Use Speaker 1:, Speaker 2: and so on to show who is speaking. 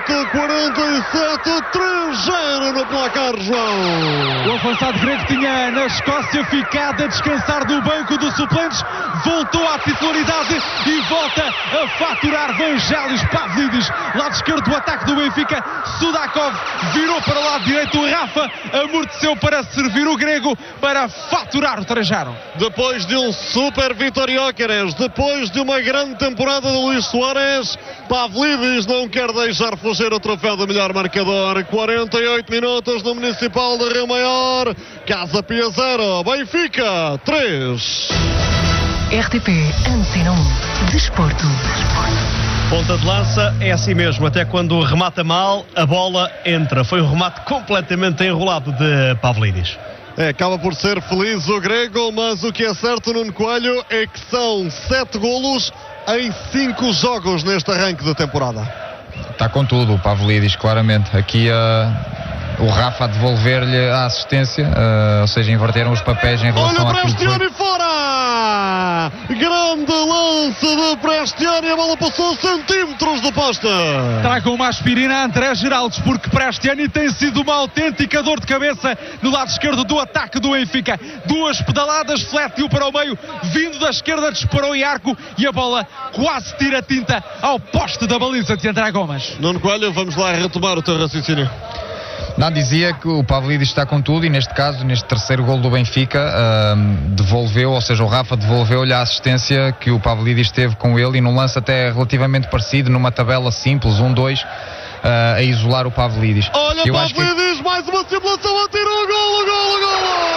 Speaker 1: minuto 47, 3-0 no placar, João.
Speaker 2: O avançado grego tinha na Escócia ficado a descansar do banco dos suplentes, voltou à titularidade e volta a faturar. Vangelis Pavlidis, lado esquerdo do ataque do Benfica. Sudakov virou para o lado direito, o Rafa amorteceu para servir o grego para faturar o 3-0.
Speaker 1: Depois de um super Vitória-Óqueres, depois de uma grande temporada de Luís Soares, Pavlidis não quer deixar fugir o troféu de melhor marcador. 48 minutos no Municipal de Rio Maior. Casa Pia 0, Benfica 3.
Speaker 3: RTP Antena 1 Desporto.
Speaker 4: Ponta de lança é assim mesmo, até quando remata mal, a bola entra. Foi um remate completamente enrolado de Pavlidis.
Speaker 1: Acaba por ser feliz o grego, mas o que é certo, Nuno Coelho, é que são 7 golos em 5 jogos neste arranque da temporada.
Speaker 5: Está com tudo o Pavlidis, claramente. Aqui o Rafa a devolver-lhe a assistência, ou seja, inverteram os papéis em relação
Speaker 1: Olha,
Speaker 5: àquilo que
Speaker 1: Prestiani fora! Grande lance de Prestiani, a bola passou centímetros de posta.
Speaker 2: Tragam uma aspirina a André Geraldes, porque Prestiani tem sido uma autêntica dor de cabeça no lado esquerdo do ataque do Benfica. 2 pedaladas, fletiu para o meio, vindo da esquerda, disparou em arco e a bola quase tira tinta ao poste da baliza de André Gomes.
Speaker 1: Nuno Coelho, vamos lá retomar o teu raciocínio.
Speaker 5: Não, dizia que o Pavlidis está com tudo e neste caso, neste terceiro gol do Benfica, devolveu, ou seja, o Rafa devolveu-lhe a assistência que o Pavlidis teve com ele e num lance até relativamente parecido, numa tabela simples, 1-2, a isolar o Pavlidis.
Speaker 1: Olha, Pavlidis, mais uma simulação, atirou o golo, golo, golo!